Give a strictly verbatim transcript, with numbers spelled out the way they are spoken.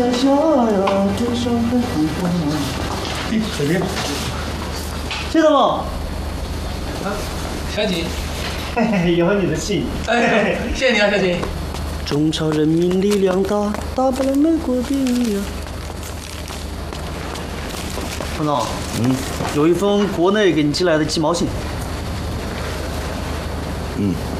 在下呀，这个上海风光。哎，随便。谢大宝。 啊，小景。 嘿嘿，有你的信。 哎，谢谢你啊，小景。 中朝人民力量大，打败了美国兵呀。彭总，嗯，有一封国内给你寄来的鸡毛信。 嗯。